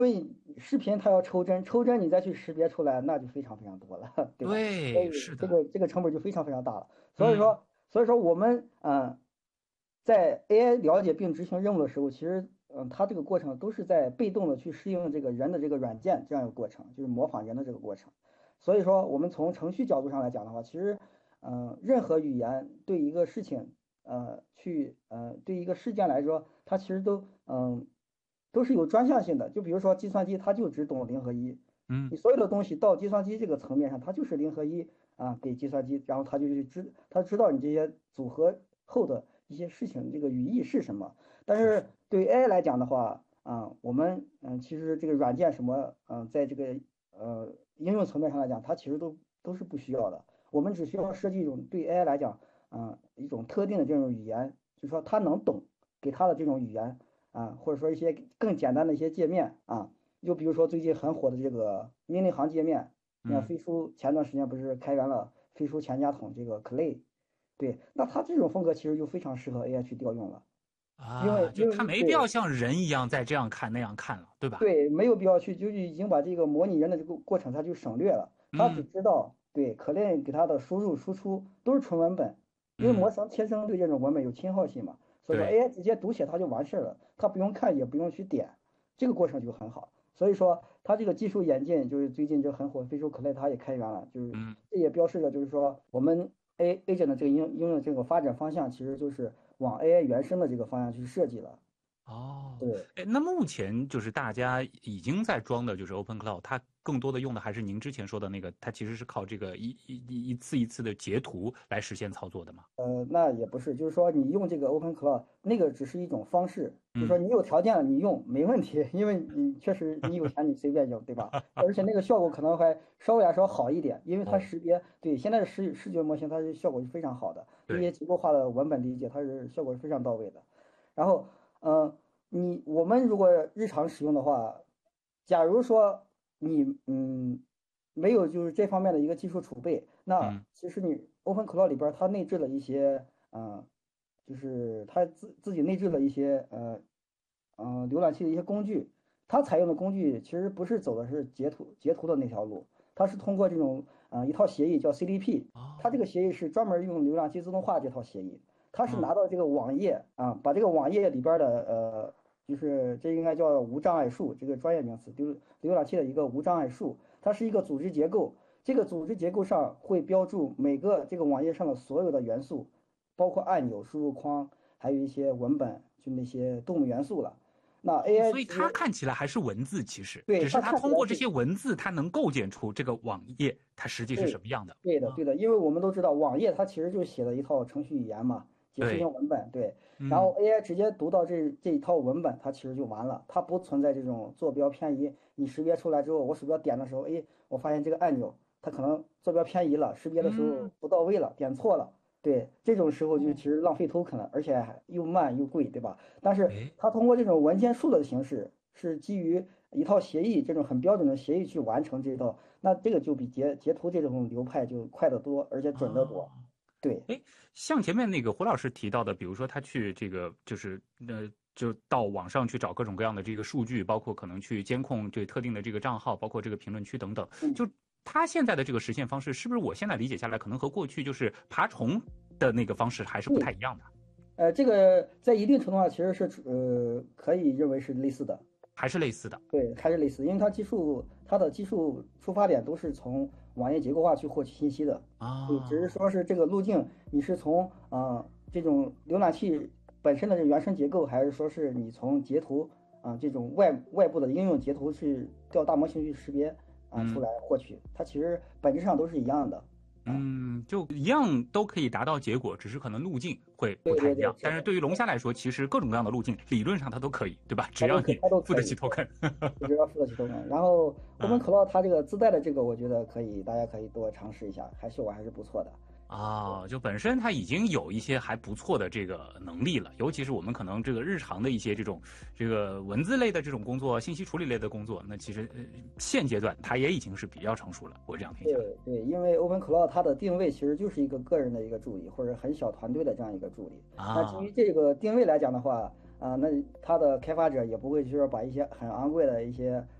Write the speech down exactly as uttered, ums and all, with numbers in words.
因为视频它要抽帧，抽帧你再去识别出来，那就非常非常多了，对吧？所对， 以是的。 这个这个成本就非常非常大了。所以嗯说，所以说我们嗯、呃在 A I 了解并执行任务的时候，其实嗯、呃它这个过程都是在被动的去适应这个人的这个软件这样一个过程，就是模仿人的这个过程。所以说，我们从程序角度上来讲的话，其实嗯、呃任何语言对一个事情呃去呃对一个事件来说，它其实都嗯。都是有专项性的。就比如说计算机，它就只懂零和一， 嗯。 你所有的东西到计算机这个层面上，它就是零和一啊，给计算机，然后它就去知，它知道你这些组合后的一些事情，这个语义是什么。但确实。 是对于 A I 来讲的话，啊，我们嗯，其实这个软件什么，嗯，在这个呃应用层面上来讲，它其实都都是不需要的。我们只需要设计一种对 A I 来讲，嗯，一种特定的这种语言，就是说它能懂，给它的这种语言。啊，或者说一些更简单的一些界面啊，就比如说最近很火的这个命令行界面，像嗯。 飞书前段时间不是开源了飞书全家桶这个 Clay，对，那它这种风格其实就非常适合 A I 去调用了，因为啊，就因他为对没必要像人一样再这样看那样看了，对吧？ 对，没有必要去，就是已经把这个模拟人的这个过程它就省略了，它只嗯知道对可练给它的输入输出都是纯文本，因为模嗯。 型天生对这种文本有偏好性嘛，所以说对。 A I 直接读写它就完事儿了，它不用看也不用去点，这个过程就很好。所以说它这个技术演进，就是最近就很火，飞书可 a 它也开源了，就是嗯。 这也标示着就是说我们 A agent 的这个应应用这个发展方向，其实就是往 A I 原生的这个方向去设计了。 哦。 对。 哎，那目前就是大家已经在装的，就是 Open Cloud，它更多的用的还是您之前说的那个，它其实是靠这个一一一一次一次的截图来实现操作的嘛？ 呃，那也不是，就是说你用这个 Open Cloud，那个只是一种方式，就是说嗯。 你有条件了你用没问题，因为你确实你有钱你随便用，对吧？而且那个效果可能还稍微来说好一点，因为它哦。 识别，对，现在的视视觉模型它是效果是非常好的，一对。 些结构化的文本理解它是效果是非常到位的。然后，嗯、你我们如果日常使用的话，假如说你嗯没有就是这方面的一个技术储备，那嗯。 其实你 Open Cloud 里边儿它内置了一些，嗯、就是它自自己内置了一些呃嗯、呃浏览器的一些工具，它采用的工具其实不是走的是截图截图的那条路，它是通过这种啊、呃一套协议叫 C D P，它这哦。 个协议是专门用浏览器自动化这套协议。它是嗯。 拿到这个网页啊，把这个网页里边的呃，就是这应该叫无障碍数，这个专业名词，浏浏览器的一个无障碍数，它是一个组织结构。这个组织结构上会标注每个这个网页上的所有的元素，包括按钮、输入框，还有一些文本，就那些动物元素了。那哦， A I 所以它直接看起来还是文字，其实对它只是它看起来是通过这些文字，它能构建出这个网页它实际是什对， 么样的对的， 啊？ 对的，因为我们都知道网页它其实就写了一套程序语言嘛，解释对。 性文本，对，然后嗯。 A I 直接读到这这一套文本，它其实就完了，它不存在这种坐标偏移。你识别出来之后，我鼠标点的时候，哎，我发现这个按钮它可能坐标偏移了，识别的时候嗯。 不到位了，点错了，对，这种时候就其哦。 实浪费 token 了，而且还又慢又贵，对吧？但是哎。 它通过这种文件数的形式，是基于一套协议，这种很标准的协议去完成这套。那这个就比截截图这种流派就快得多，而且准得多。 哦。 对哎，像前面那个胡老师提到的，比如说他去这个就是呃，就到网上去找各种各样的这个数据，包括可能去监控这特定的这个账号，包括这个评论区等等。 嗯， 就他现在的这个实现方式，是不是我现在理解下来，可能和过去就是爬虫的那个方式还是不太对， 一样的？ 呃，这个在一定程度上其实是呃可以认为是类似的， 还是类似的？ 对，还是类似，因为它技术它的技术出发点都是从网页结构化去获取信息的，对，只是啊。 说是这个路径你是从呃这种浏览器本身的这原生结构，还是说是你从截图啊、这种外外部的应用截图去调大模型去识别啊、出嗯。 来获取，它其实本质上都是一样的啊。 嗯，就一样都可以达到结果，只是可能路径会不对对对， 太一样。 是的， 但是对于龙虾来说，其实各种各样的路径理论上它都可以，对吧？只它都可要你付得起它都可以， token。 就只要付得起头款。然后 Open 嗯。 Cloud 它这个自带的这个，我觉得可以，大家可以多尝试一下，还效果还是不错的。 啊，就本身它已经有一些还不错的这个能力了，尤其是我们可能这个日常的一些这种这个文字类的这种工作、信息处理类的工作，那其实、呃、现阶段它也已经是比较成熟了。我这样听下来。 对对，因为 Open Cloud 它的定位其实就是一个个人的一个助理，或者很小团队的这样一个助理。那基啊。 于这个定位来讲的话， 啊，那它的开发者也不会就是把一些很昂贵的一些